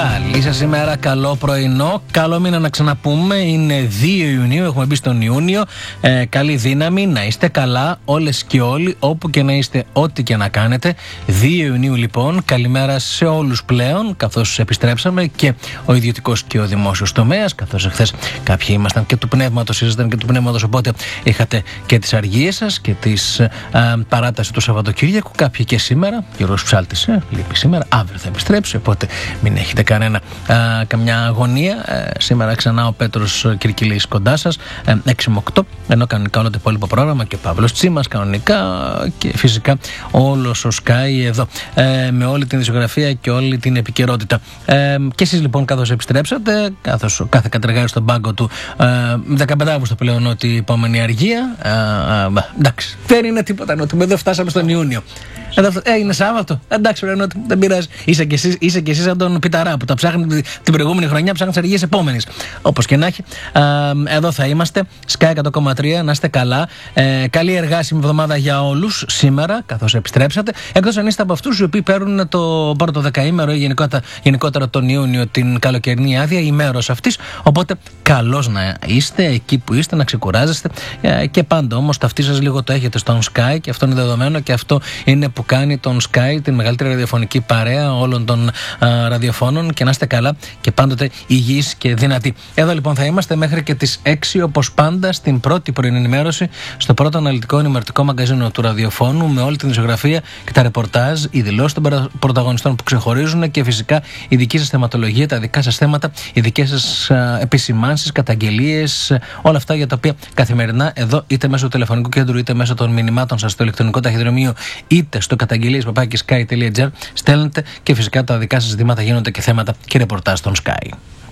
Καλή σας ημέρα, καλό πρωινό, καλό μήνα να ξαναπούμε. Είναι 2 Ιουνίου, έχουμε μπει στον Ιούνιο. Καλή δύναμη, να είστε καλά όλες και όλοι, όπου και να είστε, ό,τι και να κάνετε. 2 Ιουνίου λοιπόν, καλημέρα σε όλους πλέον, καθώς επιστρέψαμε και ο ιδιωτικός και ο δημόσιος τομέας, καθώς εχθές κάποιοι ήμασταν και του πνεύματος, ήσασταν και του πνεύματος, οπότε είχατε και τις αργίες σας και τις παράταση του Σαββατοκύριακου. Κάποιοι και σήμερα, Γιώργος Ψάλτης λείπει σήμερα, αύριο θα επιστρέψει, οπότε μην έχετε καμιά αγωνία. Σήμερα ξανά ο Πέτρος Κυρκυλής κοντά σας, 6 με 8, ενώ κανονικά όλο το υπόλοιπο πρόγραμμα και Παύλος Τσίμας κανονικά και φυσικά όλος ο Sky εδώ, με όλη την ισογραφία και όλη την επικαιρότητα. Και εσείς λοιπόν, καθώς επιστρέψατε, καθώς ο κάθε κατεργάρι στον πάγκο του, 15 Αύγουστο πλέον ότι η επόμενη αργία, εντάξει, δεν είναι τίποτα νότιμο, εδώ φτάσαμε στον Ιούνιο. Είναι Σάββατο. Εντάξει, δεν πειράζει. Είσαι και εσύ σαν τον Πιταρά που τα ψάχνει την προηγούμενη χρονιά, ψάχνει τι αργίες επόμενης. Όπως και να έχει, εδώ θα είμαστε. Sky 100,3, να είστε καλά. Καλή εργάσιμη εβδομάδα για όλους σήμερα, καθώς επιστρέψατε. Εκτός αν είστε από αυτούς οι οποίοι παίρνουν το πρώτο δεκαήμερο ή γενικότερα τον Ιούνιο την καλοκαιρινή άδεια ή μέρος αυτής. Οπότε, καλώς να είστε εκεί που είστε, να ξεκουράζεστε. Και πάντα όμως το αυτί σας λίγο το έχετε στον Sky και αυτό είναι δεδομένο και αυτό είναι που κάνει τον Sky την μεγαλύτερη ραδιοφωνική παρέα όλων των ραδιοφώνων, και να είστε καλά και πάντοτε υγιείς και δυνατοί. Εδώ λοιπόν θα είμαστε μέχρι και τις 6, όπως πάντα, στην πρώτη πρωινή ενημέρωση, στο πρώτο αναλυτικό ενημερωτικό μαγκαζίνο του ραδιοφώνου, με όλη την ισογραφία και τα ρεπορτάζ, οι δηλώσεις των πρωταγωνιστών που ξεχωρίζουν και φυσικά η δική σας θεματολογία, τα δικά σας θέματα, οι δικές σας επισημάνσεις, καταγγελίες, όλα αυτά για τα οποία καθημερινά εδώ, είτε μέσω του τηλεφωνικού κέντρου, είτε μέσω των μηνυμάτων σας στο ηλεκτρονικό ταχυδρομείο, είτε στο καταγγελίες@sky.gr στέλνετε, και φυσικά τα δικά σας ζητήματα γίνονται και θέματα και ρεπορτάζ στον Sky.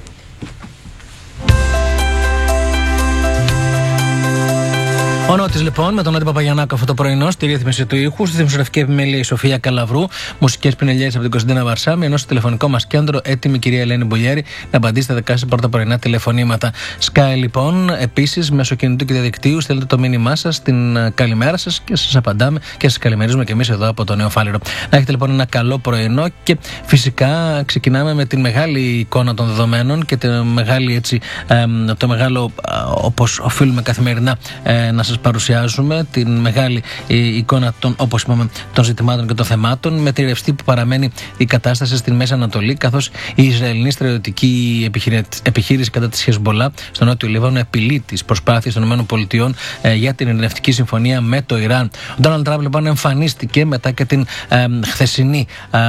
Ο Νότης λοιπόν με τον Νότι Παπαγιαννάκο αυτό το πρωινό, στη ρύθμιση του ήχου, στη δημοσιογραφική επιμέλεια η Σοφία Καλαβρού, μουσικές πινελιές από την Κωνσταντίνα Βαρσάμι, ενώ στο τηλεφωνικό μας κέντρο έτοιμη η κυρία Ελένη Μπουλιέρη να απαντήσετε δικά σας πρώτα πρωινά τηλεφωνήματα. Sky λοιπόν, επίσης μέσω κινητού και διαδικτύου, στέλνετε το μήνυμά σας, την καλημέρα σας, και σας απαντάμε και σας καλημερίζουμε και εμείς εδώ από το Νέο Φάληρο. Να έχετε λοιπόν ένα καλό πρωινό, και φυσικά ξεκινάμε με τη μεγάλη εικόνα των δεδομένων και το μεγάλο, όπως οφείλουμε καθημερινά να σας παρουσιάζουμε, την μεγάλη εικόνα όπως είπαμε, των ζητημάτων και των θεμάτων, με τη ρευστή που παραμένει η κατάσταση στην Μέση Ανατολή, καθώς η Ισραηλινή στρατιωτική επιχείρηση κατά της Χεσμολά στο Νότιο Λίβανο απειλεί τις προσπάθειες των ΗΠΑ για την ειρηνευτική συμφωνία με το Ιράν. Ο Ντόναλντ Τραμπ λοιπόν εμφανίστηκε μετά και την χθεσινή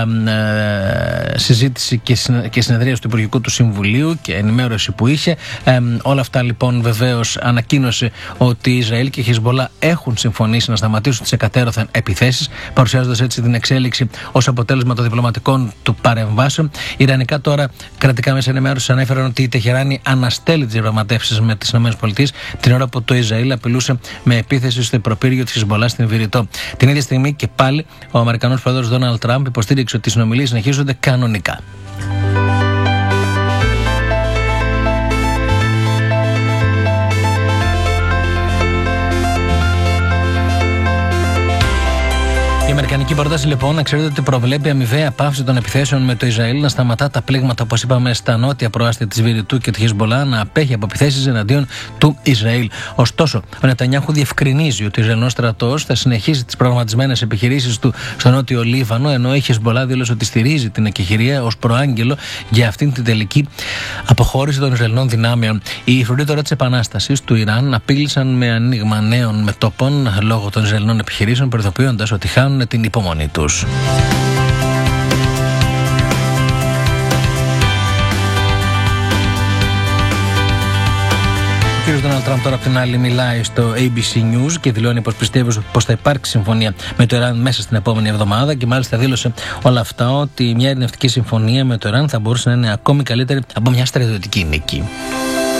συζήτηση και συνεδρία του Υπουργικού του Συμβουλίου και ενημέρωση που είχε. Όλα αυτά λοιπόν βεβαίως ανακοίνωσε ότι Ισραήλ και η Χεσμολά έχουν συμφωνήσει να σταματήσουν τις εκατέρωθεν επιθέσεις, παρουσιάζοντας έτσι την εξέλιξη ως αποτέλεσμα των διπλωματικών του παρεμβάσεων. Ιρανικά τώρα κρατικά μέσα ενημέρωσης ανέφεραν ότι η Τεχεράνη αναστέλει τις διαπραγματεύσεις με τις ΗΠΑ την ώρα που το Ισραήλ απειλούσε με επίθεση στο υπροπύργιο της Χεσμολά στην Βηρητό. Την ίδια στιγμή και πάλι ο Αμερικανός πρόεδρος Ντόναλντ Τραμπ υποστήριξε ότι οι συνομιλίες συνεχίζονται κανονικά. Η αμερικανική πρόταση λοιπόν, να ξέρετε ότι προβλέπει αμοιβαία πάυση των επιθέσεων με το Ισραήλ, να σταματά τα πλήγματα, όπως είπαμε, στα νότια προάστια της Βηρητού και τη Χεσμολά, να απέχει από επιθέσεις εναντίον του Ισραήλ. Ωστόσο, ο Νετανιάχου διευκρινίζει ότι ο Ισραηλινός στρατός θα συνεχίσει τις προγραμματισμένες επιχειρήσεις του στο νότιο Λίβανο, ενώ η Χεσμολά δήλωσε ότι στηρίζει την εκεχηρία ως προάγγελο για αυτήν την τελική αποχώρηση των Ισραηλινών δυνάμεων. Οι φρουροί της Επανάστασης του Ιράν απείλησαν με ανοίγμα νέων μετώπων λόγω των Ισραηλινών επιχειρήσεων, προειδοποιώντας ότι χάνουν την υπομονή τους. Ο κύριος Ντόναλντ Τραμπ τώρα απ' την άλλη μιλάει στο ABC News και δηλώνει πως πιστεύει πως θα υπάρξει συμφωνία με το Ιράν μέσα στην επόμενη εβδομάδα, και μάλιστα δήλωσε όλα αυτά ότι μια ειρηνευτική συμφωνία με το Ιράν θα μπορούσε να είναι ακόμη καλύτερη από μια στρατιωτική νίκη.